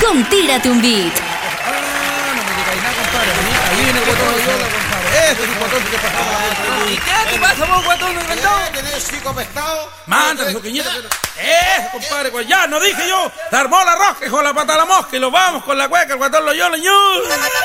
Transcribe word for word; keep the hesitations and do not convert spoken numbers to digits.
con Tírate un Beat. Ah, no me digáis nada, compadre. Ahí viene el guatón Loyola, compadre. Este es el guatón que pasaba. ¿Y qué te pasa vos, guatón inventado? ¿Tenés chico pescado? Mándale su quiñita. Eh, compadre, pues ya, no dije yo. Se armó la rosca, hijo de la pata de la mosca. Y lo vamos con la cueca, el guatón Loyola, ño.